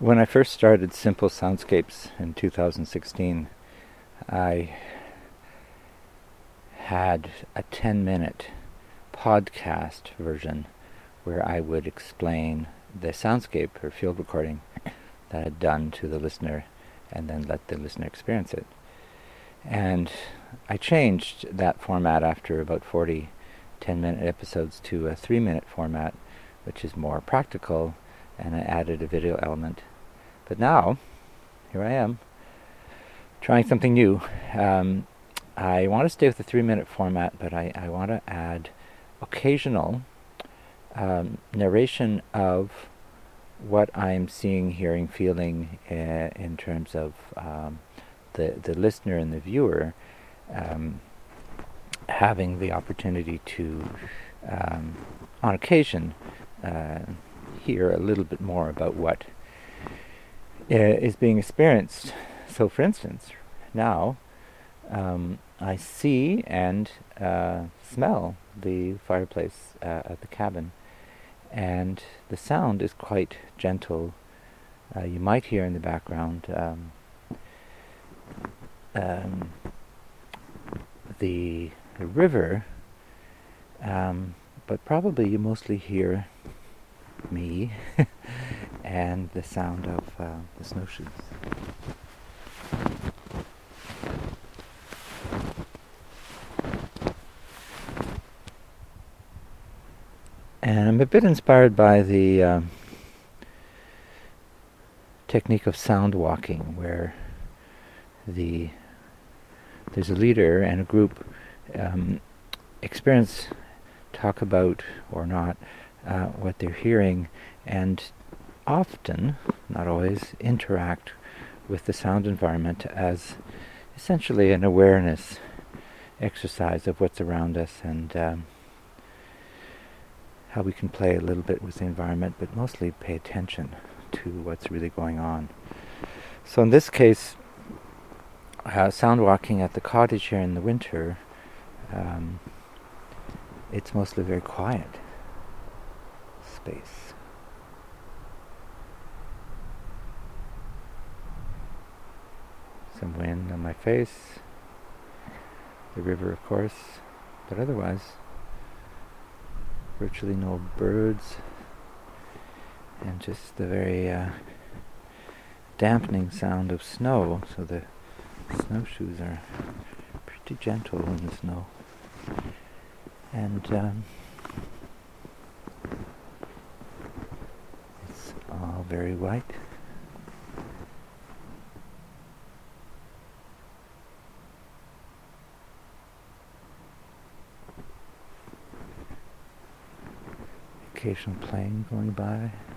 When I first started Simple Soundscapes in 2016, I had a 10-minute podcast version where I would explain the soundscape or field recording that I had done to the listener and then let the listener experience it. And I changed that format after about 40 10-minute episodes to a 3-minute format, which is more practical, and I added a video element. But now, here I am, trying something new. I want to stay with the 3-minute format, but I want to add occasional narration of what I'm seeing, hearing, feeling in terms of the listener and the viewer having the opportunity to, on occasion, hear a little bit more about what is being experienced. So, for instance, now I see and smell the fireplace at the cabin, and the sound is quite gentle. You might hear in the background the river, but probably you mostly hear me and the sound of the snowshoes. And I'm a bit inspired by the technique of sound walking, where there's a leader and a group experience, talk about or not what they're hearing, and often, not always, interact with the sound environment as essentially an awareness exercise of what's around us, and how we can play a little bit with the environment, but mostly pay attention to what's really going on. So in this case, sound walking at the cottage here in the winter, it's mostly very quiet space. Some wind on my face, the river of course, but otherwise virtually no birds, and just the very dampening sound of snow. So the snowshoes are pretty gentle in the snow, and it's all very white. Occasional plane going by.